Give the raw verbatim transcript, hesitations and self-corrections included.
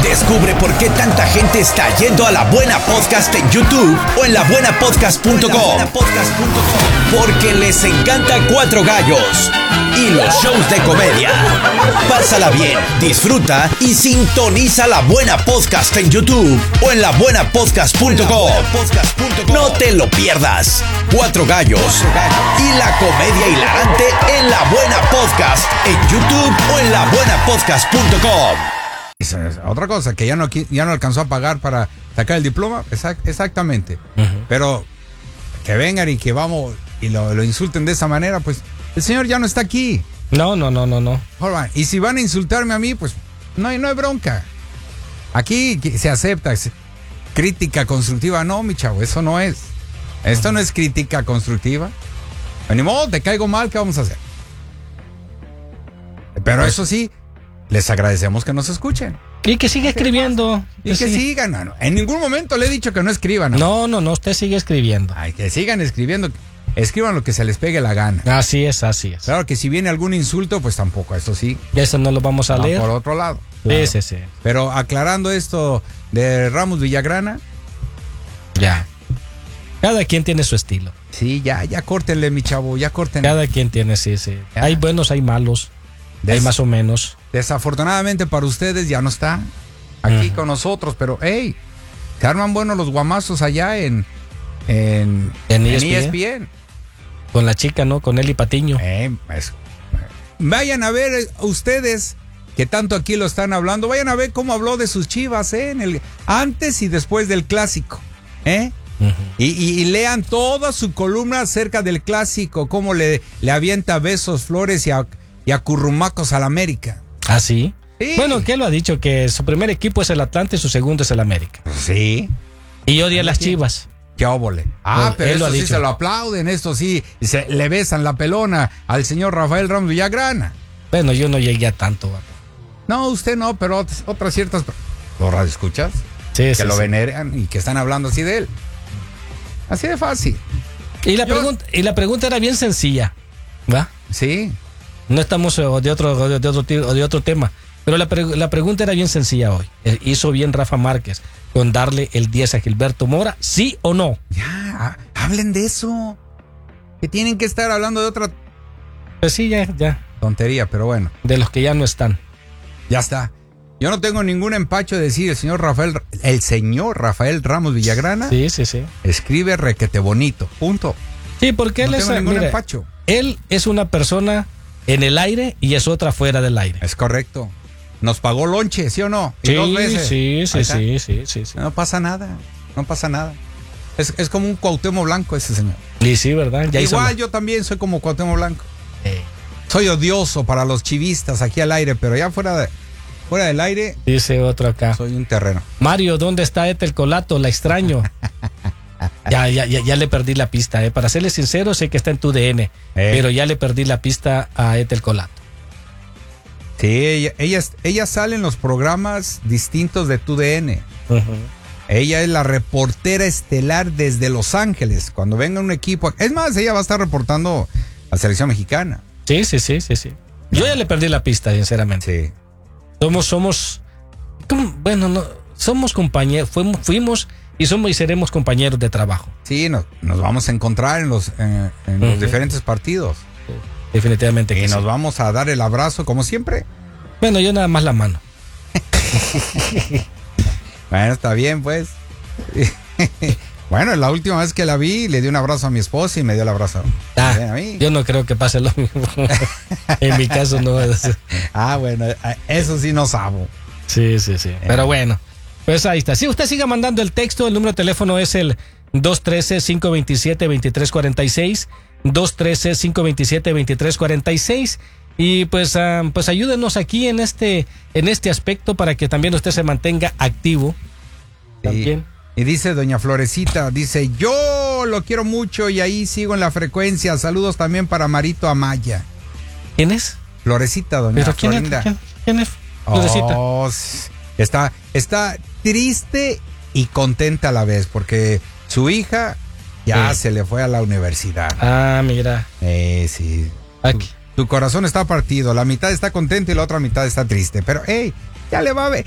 Descubre por qué tanta gente está yendo a La Buena Podcast en YouTube o en la buena podcast punto com. Porque les encanta Cuatro Gallos y los shows de comedia. Pásala bien, disfruta y sintoniza La Buena Podcast en YouTube o en la buena podcast punto com. No te lo pierdas. Cuatro Gallos y la comedia hilarante en La Buena Podcast en YouTube o en la buena podcast punto com. Otra cosa, que ya no, ya no alcanzó a pagar para sacar el diploma, exact, exactamente. Uh-huh. Pero que vengan y que vamos y lo, lo insulten de esa manera, pues el señor ya no está aquí. No, no, no, no, no. Y si van a insultarme a mí, pues no hay, no hay bronca. Aquí se acepta crítica constructiva. No, mi chavo, eso no es. Esto no es crítica constructiva. Ni modo, te caigo mal, ¿qué vamos a hacer? Pero eso sí, les agradecemos que nos escuchen. Y que siga escribiendo. Y que, que sigan. No, no. En ningún momento le he dicho que no escriban. No, no, no, no usted sigue escribiendo. Ay, que sigan escribiendo. Escriban lo que se les pegue la gana. Así es, así es. Claro que si viene algún insulto, pues tampoco, eso sí. Y eso no lo vamos a no, leer. Por otro lado. Claro. Sí, sí, sí. Pero aclarando esto de Ramos Villagrana. Ya. Cada quien tiene su estilo. Sí, ya, ya córtenle, mi chavo, ya córtenle. Cada quien tiene, sí, sí. Ya. Hay buenos, hay malos. Des- hay más o menos. Desafortunadamente para ustedes ya no está aquí uh-huh. con nosotros, pero hey, se arman buenos los guamazos allá en en, en, en E S P N. E S P N. Con la chica, ¿no? Con Eli Patiño. Eh, pues, vayan a ver ustedes que tanto aquí lo están hablando, vayan a ver cómo habló de sus Chivas, ¿eh? En el, antes y después del clásico, ¿eh? Uh-huh. Y, y, y lean toda su columna acerca del clásico, cómo le, le avienta besos, flores y, a, y acurrumacos al América. ¿Ah, sí? Sí. Bueno, ¿qué lo ha dicho? Que su primer equipo es el Atlante y su segundo es el América. Sí. Y odia a las Chivas. ¡Qué óvole! Ah, Él, pero él esto lo sí dicho. se lo aplauden, esto sí, se, le besan la pelona al señor Rafael Ramos Villagrana. Bueno, yo no llegué a tanto. ¿Verdad? No, usted no, pero otras, otras ciertas... ¿Los radioescuchas? Sí, que sí, lo sí. veneran y que están hablando así de él. Así de fácil. Y la, yo... pregunta, y la pregunta era bien sencilla, ¿va? Sí. No estamos de otro, de otro, de otro tema. Pero la, pre- la pregunta era bien sencilla hoy. ¿Hizo bien Rafa Márquez con darle el diez a Gilberto Mora? ¿Sí o no? Ya, hablen de eso. Que tienen que estar hablando de otra... Pues sí, ya, ya. Tontería, pero bueno. De los que ya no están. Ya está. Yo no tengo ningún empacho de decir el señor Rafael, el señor Rafael Ramos Villagrana. Sí, sí, sí. Escribe requete bonito. Punto. Sí, porque él no es... tengo ningún mire, empacho. Él es una persona en el aire y es otra fuera del aire. Es correcto. Nos pagó lonche, ¿sí o no? Y sí, dos veces. sí, sí, sí, sí, sí, sí. No pasa nada, no pasa nada. Es, es como un Cuauhtémoc Blanco ese señor. Y sí, ¿verdad? Ya Igual hizo... yo también soy como Cuauhtémoc Blanco. Eh. Soy odioso para los chivistas aquí al aire, pero ya fuera de, fuera del aire... Dice otro acá. Soy un terreno. Mario, ¿dónde está Etel Colato? La extraño. ya, ya, ya, ya le perdí la pista, ¿eh? Para serle sincero, sé que está en tu D N, eh. pero ya le perdí la pista a Etel Colato. Sí, ella, ella, ella sale en los programas distintos de tu D N. Uh-huh. Ella es la reportera estelar desde Los Ángeles. Cuando venga un equipo... Es más, ella va a estar reportando a la selección mexicana. Sí, sí, sí, sí, sí. Yo ya le perdí la pista, sinceramente. Sí. Somos, somos... ¿cómo? Bueno, no, somos compañeros, fuimos, fuimos y somos y seremos compañeros de trabajo. Sí, nos, nos vamos a encontrar en los, eh, en los uh-huh. diferentes partidos. Definitivamente que y sí. nos vamos a dar el abrazo como siempre. Bueno, yo nada más la mano. Bueno, está bien, pues. Bueno, la última vez que la vi, le di un abrazo a mi esposa y me dio el abrazo ah, a mí. Yo no creo que pase lo mismo. En mi caso no. Ah, bueno, eso sí no sabo. Sí, sí, sí. Pero bueno, pues ahí está. Si usted siga mandando el texto, el número de teléfono es el dos uno tres, cinco dos siete, dos tres cuatro seis. dos uno tres, cinco dos siete, dos tres cuatro seis. Y pues, um, pues ayúdenos aquí en este, en este aspecto para que también usted se mantenga activo. También. Y, y dice doña Florecita, dice, yo lo quiero mucho y ahí sigo en la frecuencia. Saludos también para Marito Amaya. ¿Quién es? Florecita, doña ¿Pero quién Florinda. Es, ¿quién, quién es Florecita? Oh, está, está triste y contenta a la vez porque su hija ya sí. se le fue a la universidad. Ah, mira. Eh, sí. Aquí. Tu corazón está partido, la mitad está contenta y la otra mitad está triste, pero hey, ya le va a ver,